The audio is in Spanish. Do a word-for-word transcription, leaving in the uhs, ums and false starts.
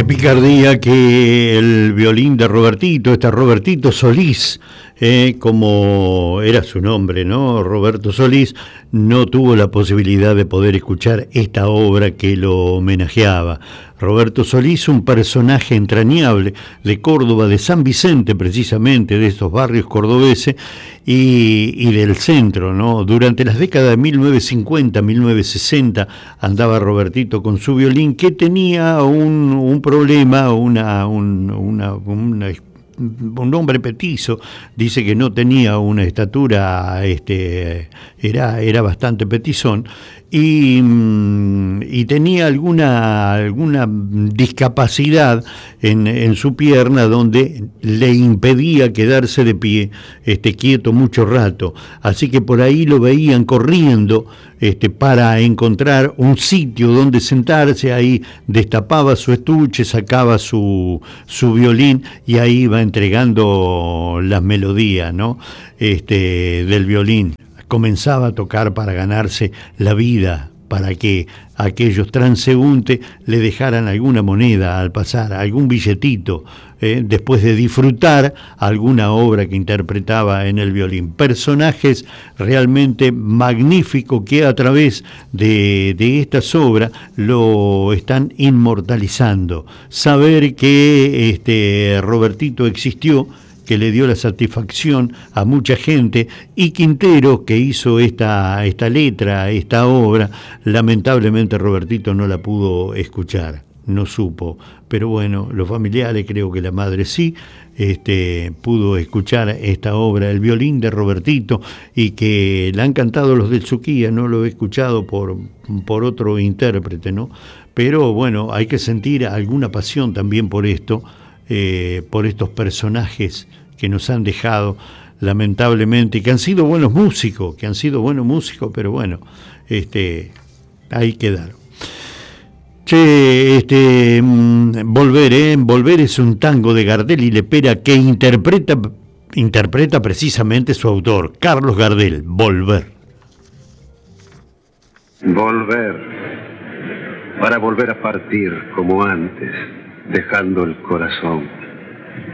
Qué picardía que el violín de Robertito, este Robertito Solís, eh, como era su nombre, ¿no? Roberto Solís, no tuvo la posibilidad de poder escuchar esta obra que lo homenajeaba. Roberto Solís, un personaje entrañable de Córdoba, de San Vicente precisamente, de estos barrios cordobeses y, y del centro, ¿no? Durante las décadas de mil novecientos cincuenta, mil novecientos sesenta andaba Robertito con su violín, que tenía un, un problema, una, un, una, una un hombre petizo, dice que no tenía una estatura, este, era, era bastante petizón, y, y tenía alguna, alguna discapacidad en, en su pierna donde le impedía quedarse de pie, este, quieto mucho rato, así que por ahí lo veían corriendo este, para encontrar un sitio donde sentarse. Ahí destapaba su estuche, sacaba su, su violín y ahí iba entregando las melodías, ¿no? Este, del violín. Comenzaba a tocar para ganarse la vida, para que aquellos transeúntes le dejaran alguna moneda al pasar, algún billetito, eh, después de disfrutar alguna obra que interpretaba en el violín. Personajes realmente magníficos que a través de, de estas obras lo están inmortalizando. Saber que este Robertito existió, que le dio la satisfacción a mucha gente, y Quintero, que hizo esta, esta letra, esta obra, lamentablemente Robertito no la pudo escuchar, no supo, pero bueno, los familiares, creo que la madre sí, este, pudo escuchar esta obra, El violín de Robertito, y que la han cantado los del Suquía, no lo he escuchado por, por otro intérprete, ¿no? Pero bueno, hay que sentir alguna pasión también por esto, Eh, por estos personajes que nos han dejado lamentablemente, que han sido buenos músicos, que han sido buenos músicos, pero bueno, este, ahí quedaron. Che, este, mmm, Volver, ¿eh? Volver es un tango de Gardel y Lepera que interpreta, interpreta precisamente su autor, Carlos Gardel, Volver. Volver, para volver a partir como antes, dejando el corazón